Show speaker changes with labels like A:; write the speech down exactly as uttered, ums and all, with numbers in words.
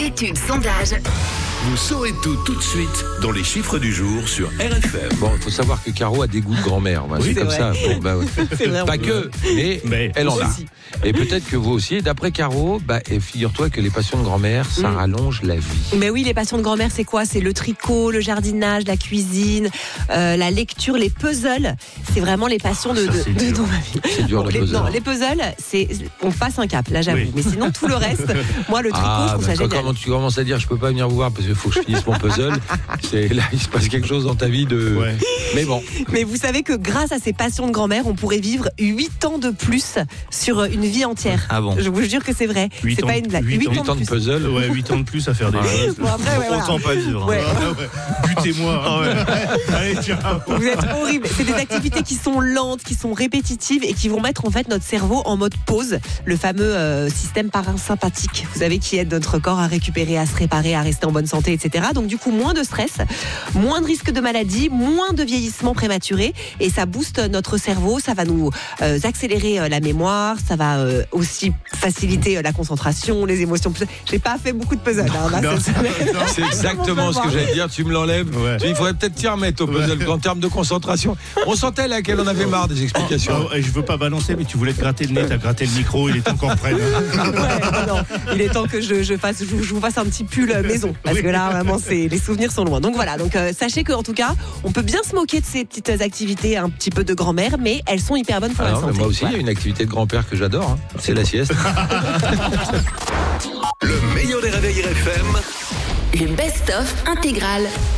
A: études, sondages.
B: Vous saurez tout tout de suite dans les chiffres du jour sur R F M.
C: Bon, il faut savoir que Caro a des goûts de grand-mère. Bah,
D: Oui,
C: c'est,
D: c'est
C: comme
D: vrai.
C: ça. Bon, bah, ouais.
D: C'est vrai,
C: Pas
D: on
C: que, mais,
D: Mais
C: elle en a.
D: aussi.
C: Et peut-être que vous aussi. Et d'après Caro, bah, et figure-toi que les passions de grand-mère, ça
E: Mm.
C: rallonge la vie.
E: Mais oui, les passions de grand-mère, c'est quoi? C'est le tricot, le jardinage, la cuisine, euh, la lecture, les puzzles. C'est vraiment les passions de,
D: Ça,
E: de,
D: c'est
E: de-
D: dur.
E: dans ma vie.
C: C'est dur,
E: Bon,
C: le
E: les,
C: puzzle.
E: non, les puzzles, c'est, on passe un cap, là j'avoue.
D: Oui.
E: Mais sinon, tout le reste, moi, le tricot, je
C: Ah,
E: trouve
C: bah,
E: ça
C: quand,
E: génial.
C: quand tu commences à dire je peux pas venir vous voir parce qu'il faut que je finisse mon puzzle, c'est là il se passe quelque chose dans ta vie de.
D: Ouais.
C: Mais bon,
E: Mais vous savez que grâce à ces passions de grand-mère, on pourrait vivre huit ans de plus sur une vie entière.
D: Ah bon.
E: Je vous jure que c'est vrai.
D: Huit
E: C'est
D: ans-
E: pas une blague.
D: huit
E: Huit
D: ans-
E: ans
C: huit ans
E: de
C: de
E: plus.
C: puzzle.
D: Ouais, huit ans de plus à faire des choses.
E: Bon, après, ouais, voilà.
D: Autant pas vivre.
E: Ouais.
D: Ah ouais. Butez-moi. Ah ouais. Allez, tiens.
E: Vous êtes horrible. C'est des activités qui sont lentes, qui sont répétitives et qui vont mettre en fait notre cerveau en mode pause. Le fameux euh, système parasympathique, vous savez, qui aide notre corps à récupérer, à se réparer, à rester en bonne santé, et cetera. Donc du coup, moins de stress, moins de risques de maladie, moins de vieillissement prématuré et ça booste notre cerveau. Ça va nous euh, accélérer euh, la mémoire, ça va euh, aussi faciliter euh, la concentration, les émotions. J'ai pas fait beaucoup de puzzles. Hein, là,
D: Non.
E: cette semaine.
C: C'est exactement ce que j'allais dire. Tu me l'enlèves.
D: Ouais.
C: Il faudrait peut-être t'y remettre au puzzle
D: Ouais.
C: en termes de concentration. On sentait là qu'elle en avait marre des explications.
D: Ah, je veux pas balancer, mais tu voulais te gratter le nez, t'as gratté le micro, il est encore prêt.
E: Ouais, non, non. Il est temps que je, je fasse, je, vous- je vous fasse un petit pull euh, maison, parce que là vraiment, c'est les souvenirs sont loin. Donc voilà. Donc euh, sachez que en tout cas, on peut bien se moquer de ces petites activités, un petit peu de grand-mère, mais elles sont hyper bonnes pour
C: Ah
E: la
C: non, mais
E: santé.
C: moi aussi, il y
E: Voilà.
C: a une activité de grand-père que j'adore. hein. C'est la sieste.
B: Le meilleur des réveils R F M.
A: Le best-of intégral.